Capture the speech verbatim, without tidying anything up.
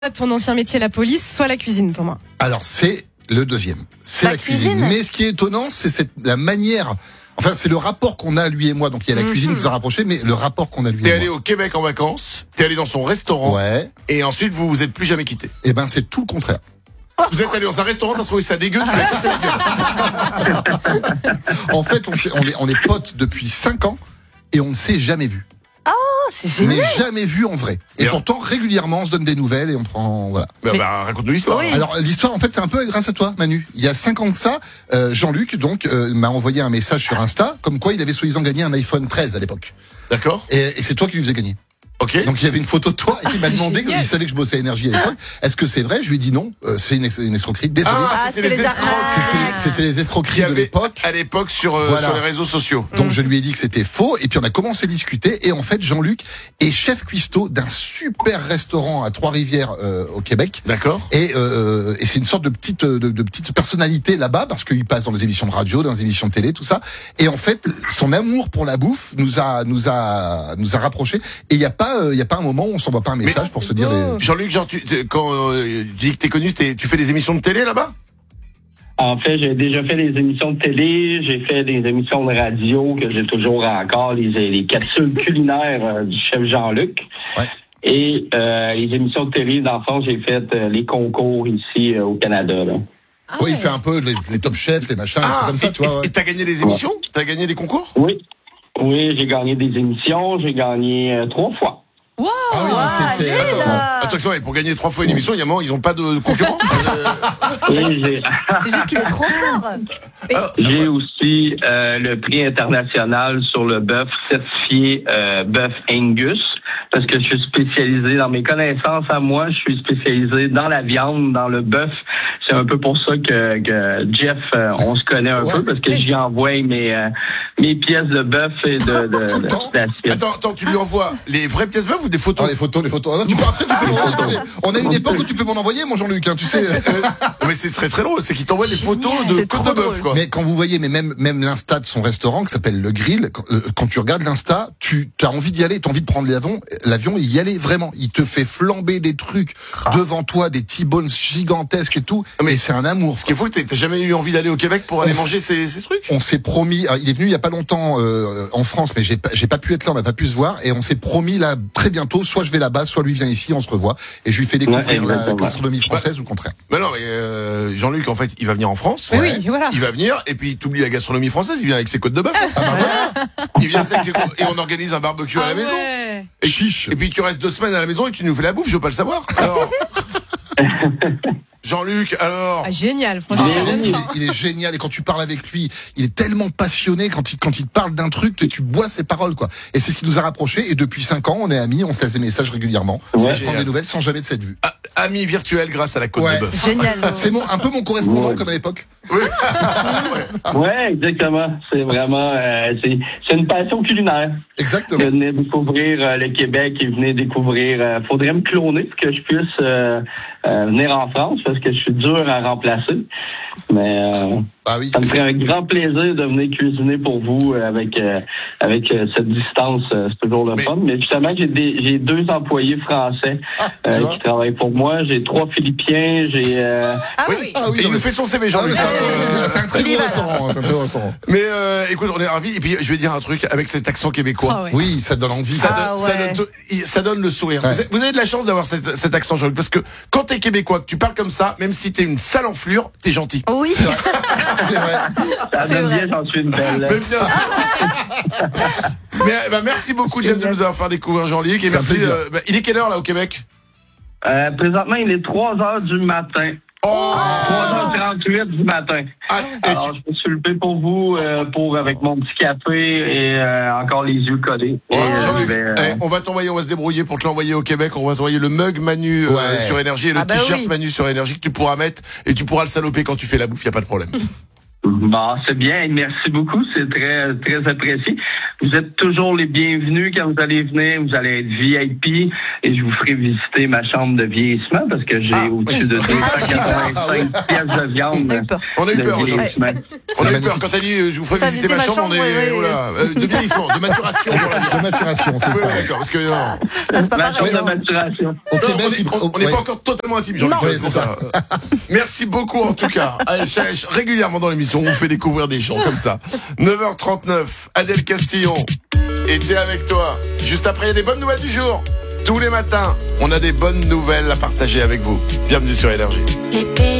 Ton ancien métier, la police, soit la cuisine pour moi. Alors c'est le deuxième, c'est la, La cuisine. cuisine. Mais ce qui est étonnant, c'est cette, la manière. Enfin, c'est le rapport qu'on a lui et moi. Donc il y a la Mhm. cuisine qui nous a rapprochés, mais le rapport qu'on a lui T'es et allé moi. au Québec en vacances, t'es allé dans son restaurant, Ouais. et ensuite vous vous êtes plus jamais quitté. Et ben c'est tout le contraire. Vous êtes allé dans un restaurant, t'as trouvé ça dégueu, tu l'as cassé la gueule. En fait, on, s'est- on est, on est potes depuis cinq ans et on ne s'est jamais vu. Oh, c'est génial. Mais jamais vu en vrai. Et Et pourtant, régulièrement, on se donne des nouvelles et on prend, voilà. Bah, Mais- bah, raconte-nous l'histoire. Oui. Alors l'histoire en fait c'est un peu grâce à toi Manu. Il y a cinq ans de ça, euh, Jean-Luc donc euh, m'a envoyé un message sur Insta comme quoi il avait soi-disant gagné un iPhone treize à l'époque. D'accord. Et, et c'est toi qui lui faisais gagner. Ok. Donc il y avait une photo de toi et il Ah, m'a c'est demandé, génial. comme il savait que je bossais à Énergie à l'époque, est-ce que c'est vrai? Je lui ai dit non, euh, c'est une, ex- une escroquerie. Désolé. Ah, Ah, c'était c'est les les escrocs. arnaques. C'était, c'était les Qu'il y escroqueries de avait l'époque. à l'époque sur, euh, Voilà. sur les réseaux sociaux. Donc je lui ai dit que c'était faux et puis on a commencé à discuter et en fait Jean-Luc est chef cuistot d'un super restaurant à Trois-Rivières euh, au Québec. D'accord. Et, euh, et c'est une sorte de petite de, de petite personnalité là-bas parce qu'il passe dans des émissions de radio, dans des émissions de télé, tout ça. Et en fait, son amour pour la bouffe nous a nous a nous a rapprochés. Et il y a pas il y a pas un moment où on s'envoie pas un message pour se dire beau. les... Jean-Luc, genre, tu, tu- quand euh, tu dis que t'es connu, t'es- tu fais des émissions de télé là-bas? En fait, j'ai déjà fait des émissions de télé, j'ai fait des émissions de radio que j'ai toujours encore, les, les capsules culinaires euh, du chef Jean-Luc. Ouais. Et euh, les émissions de télé, dans le fond, j'ai fait euh, les concours ici euh, au Canada. Là. Ah Oui, il ouais. fait un peu les, les top chefs, les machins, les trucs comme ça, et, tu vois. et- ouais. et t'as gagné des émissions? T'as gagné des concours? Oui. Oui, j'ai gagné des émissions, j'ai gagné euh, trois fois. Wow, Ah oui, non, c'est- c'est- allez, attends, là. Attention, et pour gagner trois fois une émission, il y a un moment, ils ont pas de concurrents. Euh, Oui, j'ai... C'est juste qu'il est trop fort. Mais- alors, ça J'ai va. aussi euh, le prix international sur le bœuf certifié euh, bœuf Angus parce que je suis spécialisé dans mes connaissances à moi, je suis spécialisé dans la viande, dans le bœuf. C'est un peu pour ça que, que Jeff, euh, on se connaît un Ouais. peu parce que j'y envoie mes euh, mes pièces de bœuf et de, de, Tout le de temps. d'assiette. Attends, attends, tu lui envoies les vraies pièces bœuf ou des Ah, photos? les photos, les photos. Ah, non, tu peux, après, tu peux m'envoyer, tu sais. On a une époque où tu peux m'en envoyer, mon Jean-Luc, hein, tu sais. Mais c'est très très drôle, c'est qu'il t'envoie des Génial, photos de c'est côte trop de bœuf, drôle. quoi. Mais quand vous voyez, mais même, même l'Insta de son restaurant, qui s'appelle Le Grill, quand, euh, quand tu regardes l'Insta, tu as envie d'y aller, tu as envie de prendre l'avion, l'avion et y aller vraiment. Il te fait flamber des trucs devant toi, des T-bones gigantesques et tout. Mais Mais c'est un amour. Ce qui est fou, t'as t'as jamais eu envie d'aller au Québec pour aller On s- manger ces, ces trucs? On s'est promis, alors, il est venu il y a pas longtemps euh, en France, mais j'ai pas, j'ai pas pu être là, on n'a pas pu se voir, et on s'est promis là très bientôt, soit je vais là-bas, soit lui vient ici, on se revoit, et je lui fais découvrir Ouais, la exactement. gastronomie française ou le contraire. Mais non, mais euh, Jean-Luc, en fait, il va venir en France. Mais Ouais. oui, voilà. Il va venir et puis t'oublies la gastronomie française, il vient avec ses côtes de bœuf. Ah bah voilà, Il vient avec ses côtes- et on organise un barbecue à la Ah maison. ouais. Et, chiche. et puis tu restes deux semaines à la maison et tu nous fais la bouffe, je veux pas le savoir. Alors, Jean-Luc, alors, Ah, génial, franchement. Ah, ça il, donne est, faim. il est génial et quand tu parles avec lui, il est tellement passionné quand il quand il te parle d'un truc, tu, tu bois ses paroles quoi. Et c'est ce qui nous a rapprochés et depuis cinq ans, on est amis, on se laisse des messages régulièrement, Ouais. on prend Génial. des nouvelles sans jamais de s'être vu. a- ami virtuel grâce à la côte Ouais. de bœuf. Génial. C'est mon, un peu mon correspondant Ouais. comme à l'époque. Ouais, exactement. C'est vraiment euh, c'est c'est une passion culinaire. Exactement. Venez découvrir euh, le Québec et venez découvrir. Euh, faudrait me cloner pour que je puisse euh, euh, venir en France parce que je suis dur à remplacer. Mais euh, Ah oui. ça me ferait un grand plaisir de venir cuisiner pour vous euh, avec euh, avec euh, cette distance. euh, c'est toujours le Mais- fun. Mais justement, j'ai des j'ai deux employés français Ah, euh, tu vois. qui travaillent pour moi. J'ai trois Philipiens. J'ai euh, Ah oui. Ah oui, Et non, il mais- nous fait son C V, Ah, Jean-Luc. mais c'est un, Euh, c'est un très il y beau va, restaurant, hein, c'est un très beau restaurant. Mais euh, écoute, on est ravis. Et puis je vais dire un truc avec cet accent québécois. Ah ouais. Oui, ça donne envie. Ça, Ah donne, ça, ouais. donne, tout- il- ça donne le sourire. Ouais. Vous, avez, vous avez de la chance d'avoir cet, cet accent, Jean-Luc, parce que quand t'es québécois, que tu parles comme ça, même si t'es une sale enflure, t'es gentil. Oui. C'est vrai. C'est vrai. ça C'est donne vrai. bien, j'en suis une belle. Mais bien sûr. Mais bah, merci beaucoup, Jeff, de nous avoir fait découvrir Jean-Luc. Et C'est un merci. plaisir. euh, bah, il est quelle heure là au Québec? Euh, présentement, il est trois heures du matin. Oh trois heures trente-huit du matin. Ah, et Alors, tu- je me suis levé pour vous, euh, pour avec mon petit café et euh, encore les yeux collés. Oh, Et, euh, Jean-Luc, je vais, euh, eh, on va t'envoyer, on va se débrouiller pour te l'envoyer au Québec. On va t'envoyer le mug Manu euh, Ouais. sur Énergie et le Ah bah t-shirt oui. Manu sur Énergie que tu pourras mettre et tu pourras le saloper quand tu fais la bouffe, y a pas de problème. Bon, c'est bien. Merci beaucoup. C'est très, très apprécié. vous êtes toujours les bienvenus quand vous allez venir. Vous allez être V I P et je vous ferai visiter ma chambre de vieillissement parce que j'ai Ah, au-dessus de deux cent quatre-vingt-cinq pièces de viande. On a eu de peur, Jean. vieillissement. On a eu magnifique. peur quand t'as dit euh, je vous ferai T'as visiter visité ma ma chambre, on est chambre, ouais, ouais. oh là, euh, de vieillissement, de maturation. pour la vie. De maturation, c'est Oui, ça. oui, d'accord, parce que non, Là, c'est pas Ma pareil. chambre de hein. maturation. Au non, Québec, on est- il- on- on n'est ouais. pas encore totalement intime, Jean. Non. Ouais, Ouais, c'est c'est ça. Merci beaucoup en tout cas. Allez, ch- régulièrement dans l'émission, on vous fait découvrir des gens comme ça. neuf heures trente-neuf, Adèle Castillon était avec toi. Juste après, il y a des bonnes nouvelles du jour. Tous les matins, on a des bonnes nouvelles à partager avec vous. Bienvenue sur Énergie.